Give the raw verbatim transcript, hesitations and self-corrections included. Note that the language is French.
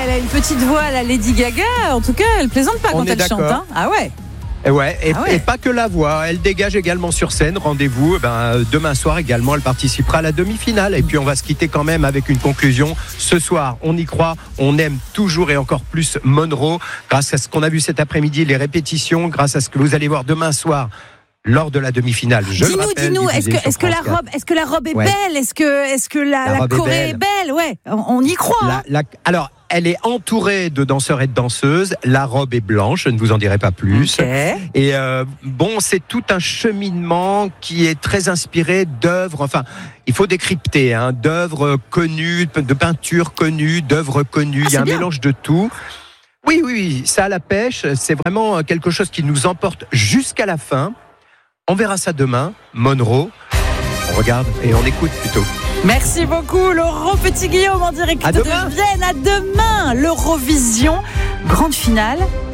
elle a une petite voix à la Lady Gaga. En tout cas, elle plaisante pas On quand est elle d'accord. chante. Hein. Ah ouais. Et, ouais, et, Ah ouais. et pas que la voix, elle dégage également sur scène. Rendez-vous eh ben, demain soir également, elle participera à la demi-finale. Et puis on va se quitter quand même avec une conclusion. Ce soir, on y croit, on aime toujours et encore plus Monroe. Grâce à ce qu'on a vu cet après-midi, les répétitions, grâce à ce que vous allez voir demain soir lors de la demi-finale. Je dis-nous, le rappelle, dis-nous, est-ce diffusé que, est-ce sur que la France quatre. robe, est-ce que la robe est Ouais. belle? Est-ce que, est-ce que la, La la robe est choré est belle. belle? Ouais, on, on y croit. Hein. La- la- alors, elle est entourée de danseurs et de danseuses. La robe est blanche, je ne vous en dirai pas plus. Ok. Et euh, bon, c'est tout un cheminement qui est très inspiré d'œuvres, enfin, il faut décrypter, hein, d'œuvres connues, de peintures connues, d'œuvres connues. Ah, il y a un c'est bien. mélange de tout. Oui, oui, oui, ça à la pêche, c'est vraiment quelque chose qui nous emporte jusqu'à la fin. On verra ça demain, Monroe. On regarde et on écoute plutôt. Merci beaucoup, Laurent Petit-Guillaume, en direct À de demain. Vienne. À demain, l'Eurovision, grande finale.